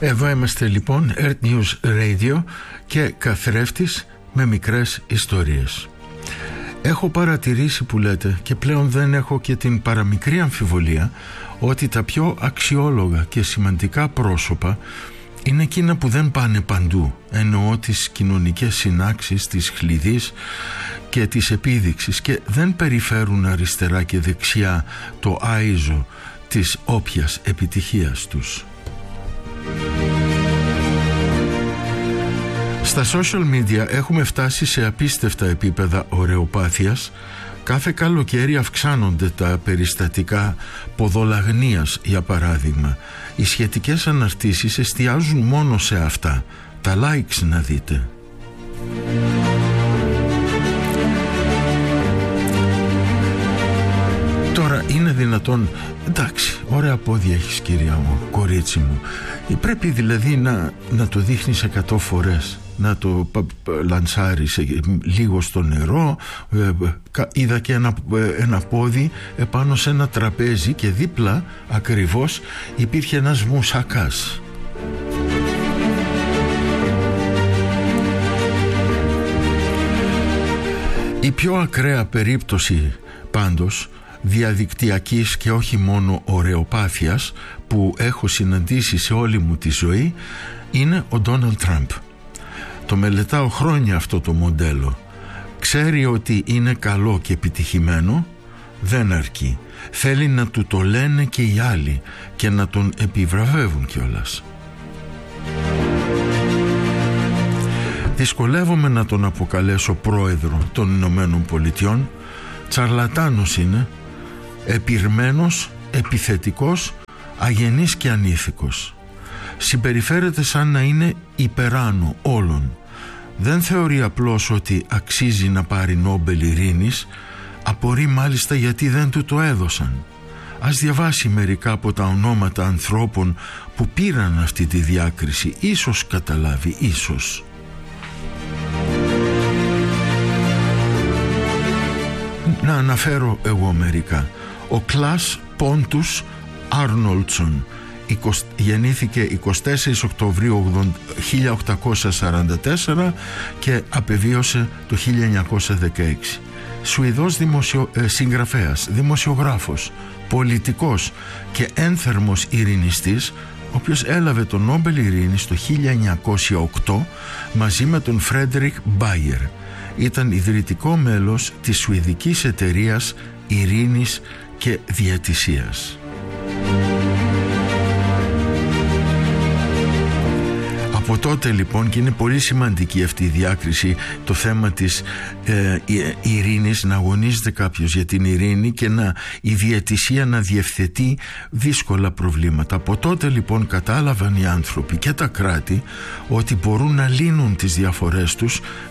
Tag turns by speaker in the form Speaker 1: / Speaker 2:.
Speaker 1: Εδώ είμαστε λοιπόν, Earth News Radio και καθρέφτης με μικρές ιστορίες. Έχω παρατηρήσει που λέτε, και πλέον δεν έχω και την παραμικρή αμφιβολία, ότι τα πιο αξιόλογα και σημαντικά πρόσωπα είναι εκείνα που δεν πάνε παντού. Εννοώ τις κοινωνικές συνάξεις της χλειδής και της επίδειξης, και δεν περιφέρουν αριστερά και δεξιά το άιζο της όποιας επιτυχίας τους. Στα social media έχουμε φτάσει σε απίστευτα επίπεδα ωρεοπάθειας. Κάθε καλοκαίρι αυξάνονται τα περιστατικά ποδολαγνίας, για παράδειγμα. Οι σχετικές αναρτήσεις εστιάζουν μόνο σε αυτά. Τα likes να δείτε. Τώρα είναι δυνατόν, εντάξει, ωραία πόδια έχεις κυρία μου, κορίτσι μου, πρέπει δηλαδή να το δείχνεις 100 φορές, να το λανσάρεις λίγο στο νερό. Είδα και ένα πόδι επάνω σε ένα τραπέζι και δίπλα ακριβώς υπήρχε ένας μουσακάς. Η πιο ακραία περίπτωση πάντως διαδικτυακής και όχι μόνο ωρεοπάθειας που έχω συναντήσει σε όλη μου τη ζωή είναι ο Ντόναλντ Τραμπ. Το μελετάω χρόνια αυτό το μοντέλο. Ξέρει ότι είναι καλό και επιτυχημένο, δεν αρκεί. Θέλει να του το λένε και οι άλλοι και να τον επιβραβεύουν κιόλας. Δυσκολεύομαι να τον αποκαλέσω πρόεδρο των Ηνωμένων Πολιτειών. Τσαρλατάνος είναι, επιρμένος, επιθετικός, αγενής και ανήθικος. Συμπεριφέρεται σαν να είναι υπεράνω όλων. Δεν θεωρεί απλώς ότι αξίζει να πάρει Νόμπελ Ειρήνης, απορεί μάλιστα γιατί δεν του το έδωσαν. Ας διαβάσει μερικά από τα ονόματα ανθρώπων που πήραν αυτή τη διάκριση, ίσως καταλάβει, ίσως. Να αναφέρω εγώ μερικά. Ο Κλάς Πόντους Άρνολτσον γεννήθηκε 24 Οκτωβρίου 1844 και απεβίωσε το 1916. Σουηδός συγγραφέας, δημοσιογράφος, πολιτικός και ένθερμος ειρηνιστής, ο οποίος έλαβε το Νόμπελ Ειρήνης το 1908 μαζί με τον Φρέντερικ Μπάιερ. Ήταν ιδρυτικό μέλος της Σουηδικής Εταιρείας Ειρήνης και Διαιτησίας. Από τότε λοιπόν, και είναι πολύ σημαντική αυτή η διάκριση, το θέμα της ειρήνης, να αγωνίζεται κάποιος για την ειρήνη και η διαιτησία να διευθετεί δύσκολα προβλήματα. Από τότε λοιπόν κατάλαβαν οι άνθρωποι και τα κράτη ότι μπορούν να λύνουν τις διαφορές τους